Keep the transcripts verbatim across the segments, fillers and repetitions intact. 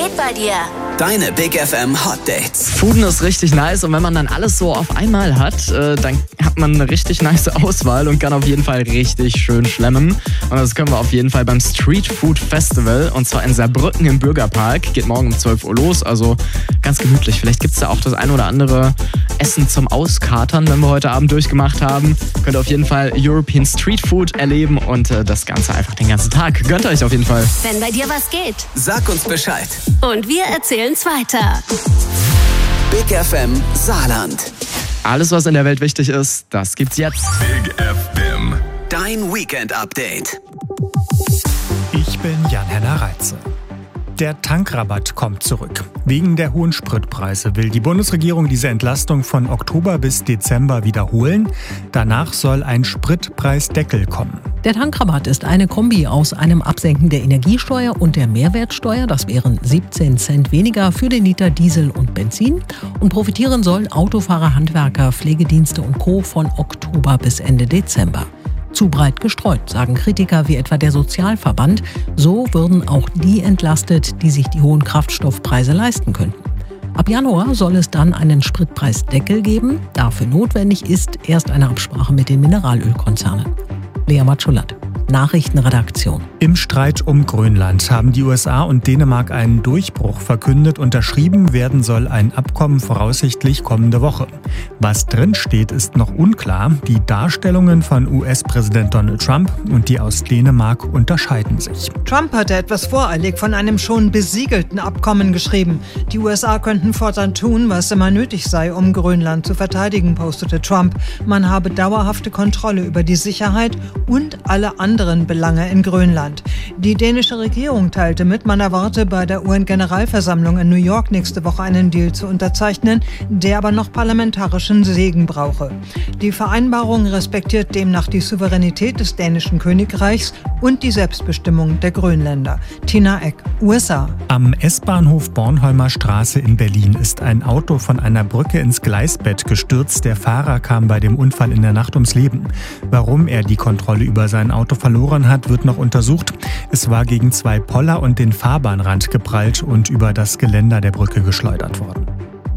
geht bei dir? Deine Big F M Hot Dates. Fuden ist richtig nice und wenn man dann alles so auf einmal hat, äh, dann hat man eine richtig nice Auswahl und kann auf jeden Fall richtig schön schlemmen. Und das können wir auf jeden Fall beim Street Food Festival und zwar in Saarbrücken im Bürgerpark. Geht morgen um zwölf Uhr los, also ganz gemütlich. Vielleicht gibt es da auch das ein oder andere Essen zum Auskatern, wenn wir heute Abend durchgemacht haben. Könnt ihr auf jeden Fall European Street Food erleben und äh, das Ganze einfach den ganzen Tag. Gönnt euch auf jeden Fall. Wenn bei dir was geht. Sag uns Bescheid. Und wir erzählen's weiter. Big F M Saarland. Alles, was in der Welt wichtig ist, das gibt's jetzt. Big F M. Dein Weekend-Update. Ich bin Jan-Henner Reitze. Der Tankrabatt kommt zurück. Wegen der hohen Spritpreise will die Bundesregierung diese Entlastung von Oktober bis Dezember wiederholen. Danach soll ein Spritpreisdeckel kommen. Der Tankrabatt ist eine Kombi aus einem Absenken der Energiesteuer und der Mehrwertsteuer. Das wären siebzehn Cent weniger für den Liter Diesel und Benzin. Und profitieren sollen Autofahrer, Handwerker, Pflegedienste und Co. von Oktober bis Ende Dezember. Zu breit gestreut, sagen Kritiker wie etwa der Sozialverband. So würden auch die entlastet, die sich die hohen Kraftstoffpreise leisten könnten. Ab Januar soll es dann einen Spritpreisdeckel geben. Dafür notwendig ist erst eine Absprache mit den Mineralölkonzernen. Lea Matschulat, Nachrichtenredaktion. Im Streit um Grönland haben die U S A und Dänemark einen Durchbruch verkündet. Unterschrieben werden soll ein Abkommen voraussichtlich kommende Woche. Was drinsteht, ist noch unklar. Die Darstellungen von U S-Präsident Donald Trump und die aus Dänemark unterscheiden sich. Trump hatte etwas voreilig von einem schon besiegelten Abkommen geschrieben. Die U S A könnten fortan tun, was immer nötig sei, um Grönland zu verteidigen, postete Trump. Man habe dauerhafte Kontrolle über die Sicherheit und alle anderen Belange in Grönland. Die dänische Regierung teilte mit, man erwarte bei der U N-Generalversammlung in New York nächste Woche einen Deal zu unterzeichnen, der aber noch parlamentarischen Segen brauche. Die Vereinbarung respektiert demnach die Souveränität des dänischen Königreichs und die Selbstbestimmung der Grönländer. Tina Eck, U S A. Am S-Bahnhof Bornholmer Straße in Berlin ist ein Auto von einer Brücke ins Gleisbett gestürzt. Der Fahrer kam bei dem Unfall in der Nacht ums Leben. Warum er die Kontrolle über sein Auto verloren hat, wird noch untersucht. Es war gegen zwei Poller und den Fahrbahnrand geprallt und über das Geländer der Brücke geschleudert worden.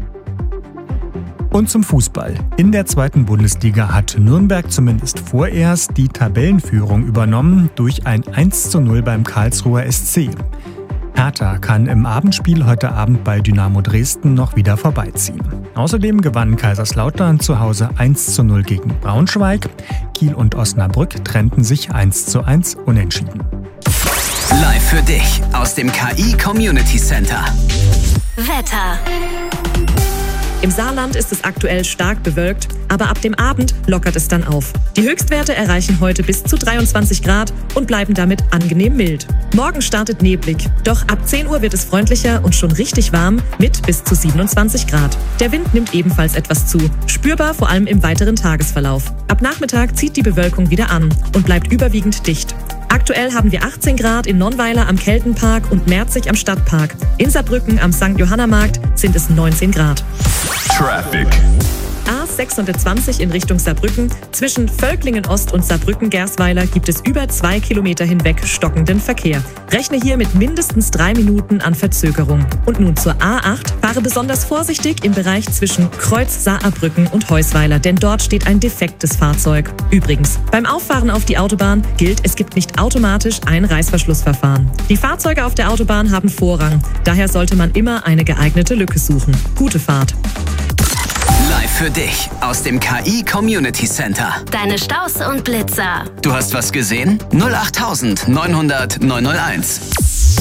Und zum Fußball. In der zweiten Bundesliga hat Nürnberg zumindest vorerst die Tabellenführung übernommen durch ein eins zu null beim Karlsruher S C. Hertha kann im Abendspiel heute Abend bei Dynamo Dresden noch wieder vorbeiziehen. Außerdem gewann Kaiserslautern zu Hause eins zu null gegen Braunschweig. Kiel und Osnabrück trennten sich eins zu eins unentschieden. Live für dich aus dem K I Community Center. Wetter. Im Saarland ist es aktuell stark bewölkt, aber ab dem Abend lockert es dann auf. Die Höchstwerte erreichen heute bis zu dreiundzwanzig Grad und bleiben damit angenehm mild. Morgen startet neblig, doch ab zehn Uhr wird es freundlicher und schon richtig warm mit bis zu siebenundzwanzig Grad. Der Wind nimmt ebenfalls etwas zu, spürbar vor allem im weiteren Tagesverlauf. Ab Nachmittag zieht die Bewölkung wieder an und bleibt überwiegend dicht. Aktuell haben wir achtzehn Grad in Nonnweiler am Keltenpark und Merzig am Stadtpark. In Saarbrücken am Sankt Johanna-Markt sind es neunzehn Grad. Traffic. A sechshundertzwanzig in Richtung Saarbrücken. Zwischen Völklingen-Ost und Saarbrücken-Gersweiler gibt es über zwei Kilometer hinweg stockenden Verkehr. Rechne hier mit mindestens drei Minuten an Verzögerung. Und nun zur A acht. Fahre besonders vorsichtig im Bereich zwischen Kreuz Saarbrücken und Heusweiler, denn dort steht ein defektes Fahrzeug. Übrigens, beim Auffahren auf die Autobahn gilt, es gibt nicht automatisch ein Reißverschlussverfahren. Die Fahrzeuge auf der Autobahn haben Vorrang. Daher sollte man immer eine geeignete Lücke suchen. Gute Fahrt. Live für dich aus dem K I Community Center. Deine Staus und Blitzer. Du hast was gesehen? null acht neunhundert neunhunderт neunhunderteins.